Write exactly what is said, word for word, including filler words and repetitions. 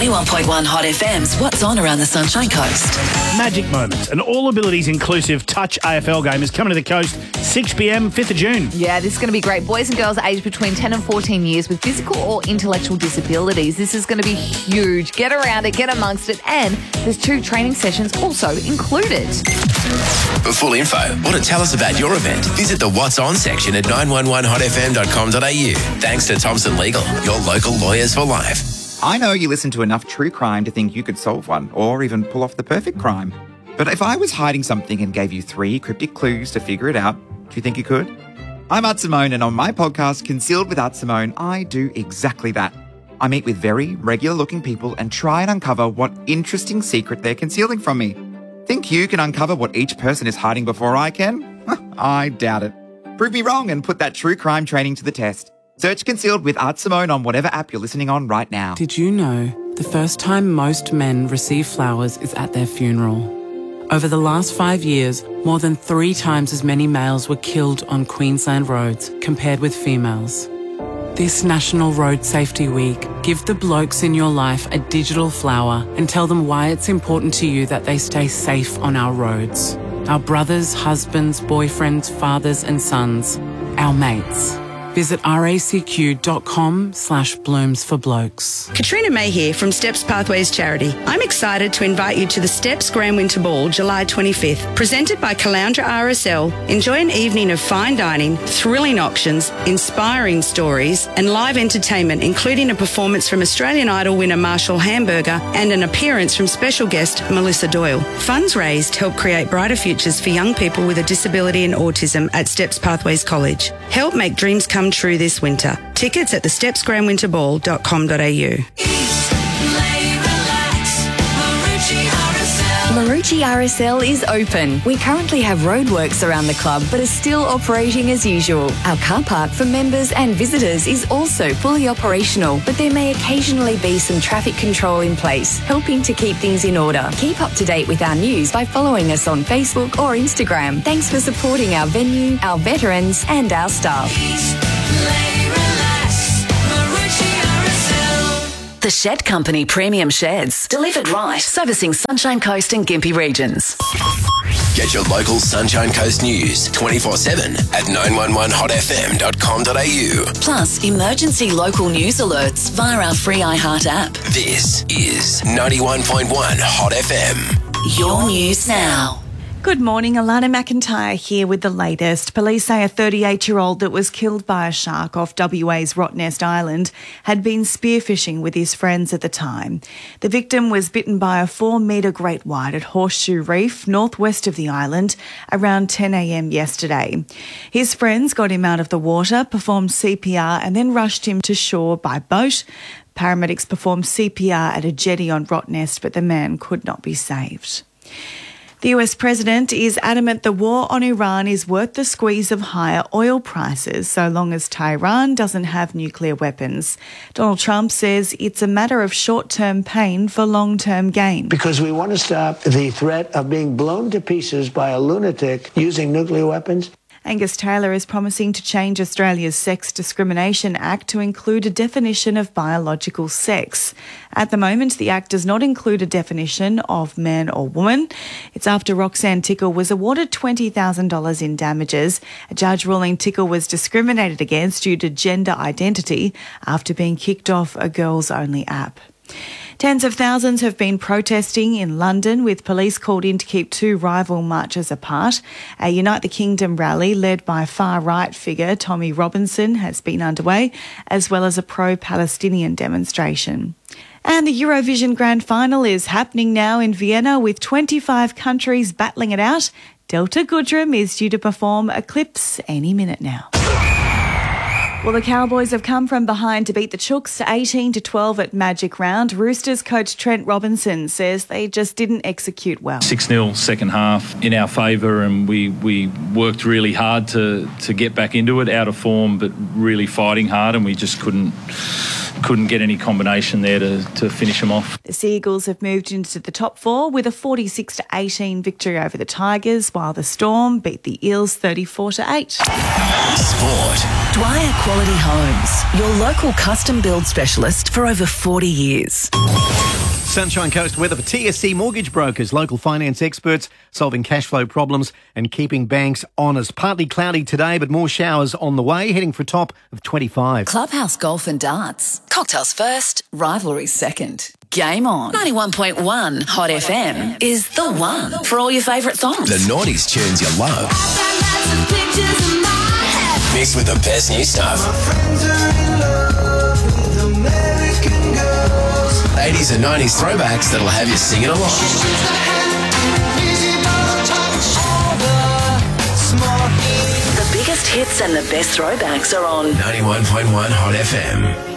ninety-one point one Hot F M's What's On Around the Sunshine Coast. Magic Moments, an all-abilities inclusive touch A F L game is coming to the coast six p m, fifth of June. Yeah, this is going to be great. Boys and girls aged between ten and fourteen years with physical or intellectual disabilities. This is going to be huge. Get around it, get amongst it, and there's two training sessions also included. For full info or to tell us about your event, visit the What's On section at nine one one hot f m dot com dot a u. Thanks to Thompson Legal, your local lawyers for life. I know you listen to enough true crime to think you could solve one or even pull off the perfect crime. But if I was hiding something and gave you three cryptic clues to figure it out, do you think you could? I'm Art Simone, and on my podcast, Concealed with Art Simone, I do exactly that. I meet with very regular-looking people and try and uncover what interesting secret they're concealing from me. Think you can uncover what each person is hiding before I can? I doubt it. Prove me wrong and put that true crime training to the test. Search Concealed with Art Simone on whatever app you're listening on right now. Did you know the first time most men receive flowers is at their funeral? Over the last five years, more than three times as many males were killed on Queensland roads compared with females. This National Road Safety Week, give the blokes in your life a digital flower and tell them why it's important to you that they stay safe on our roads. Our brothers, husbands, boyfriends, fathers and sons, our mates. Visit racq.com slash blooms for blokes. Katrina May here from Steps Pathways Charity. I'm excited to invite you to the Steps Grand Winter Ball, July twenty-fifth. Presented by Caloundra R S L, enjoy an evening of fine dining, thrilling auctions, inspiring stories, and live entertainment, including a performance from Australian Idol winner Marshall Hamburger and an appearance from special guest Melissa Doyle. Funds raised help create brighter futures for young people with a disability and autism at Steps Pathways College. Help make dreams come true this winter. Tickets at the steps grand winter ball dot com dot a u. Marucci R S L is open. We currently have roadworks around the club but are still operating as usual. Our car park for members and visitors is also fully operational, but there may occasionally be some traffic control in place, helping to keep things in order. Keep up to date with our news by following us on Facebook or Instagram. Thanks for supporting our venue, our veterans and our staff. The Shed Company Premium Sheds. Delivered right. Servicing Sunshine Coast and Gympie regions. Get your local Sunshine Coast news twenty-four seven at nine one one hot f m dot com dot a u. Plus, emergency local news alerts via our free iHeart app. This is ninety-one point one Hot F M. Your news now. Good morning, Alana McIntyre here with the latest. Police say a thirty-eight-year-old that was killed by a shark off W A's Rottnest Island had been spearfishing with his friends at the time. The victim was bitten by a four-metre great white at Horseshoe Reef, northwest of the island, around ten a m yesterday. His friends got him out of the water, performed C P R and then rushed him to shore by boat. Paramedics performed C P R at a jetty on Rottnest, but the man could not be saved. The U S president is adamant the war on Iran is worth the squeeze of higher oil prices so long as Tehran doesn't have nuclear weapons. Donald Trump says it's a matter of short-term pain for long-term gain. Because we want to stop the threat of being blown to pieces by a lunatic using nuclear weapons. Angus Taylor is promising to change Australia's Sex Discrimination Act to include a definition of biological sex. At the moment, the Act does not include a definition of man or woman. It's after Roxanne Tickle was awarded twenty thousand dollars in damages, a judge ruling Tickle was discriminated against due to gender identity after being kicked off a girls-only app. Tens of thousands have been protesting in London, with police called in to keep two rival marches apart. A Unite the Kingdom rally led by far-right figure Tommy Robinson has been underway, as well as a pro-Palestinian demonstration. And the Eurovision Grand Final is happening now in Vienna, with twenty-five countries battling it out. Delta Goodrem is due to perform Eclipse any minute now. Well, the Cowboys have come from behind to beat the Chooks eighteen to twelve at Magic Round. Roosters coach Trent Robinson says they just didn't execute well. six nil second half in our favour, and we, we worked really hard to, to get back into it, out of form but really fighting hard, and we just couldn't couldn't get any combination there to, to finish them off. The Seagulls have moved into the top four with a forty-six to eighteen victory over the Tigers, while the Storm beat the Eels thirty-four to eight. Sport. Dwyer Quality Homes, your local custom build specialist for over forty years. Sunshine Coast weather for T S C Mortgage Brokers, local finance experts solving cash flow problems and keeping banks honest. Partly cloudy today, but more showers on the way, heading for a top of twenty-five. Clubhouse Golf and Darts. Cocktails first, rivalries second. Game on. ninety-one point one Hot F M is the one for all your favourite songs. The noughties tunes you love. Mixed with the best new stuff. eighties and nineties throwbacks that'll have you singing along. The biggest hits and the best throwbacks are on ninety-one point one Hot F M.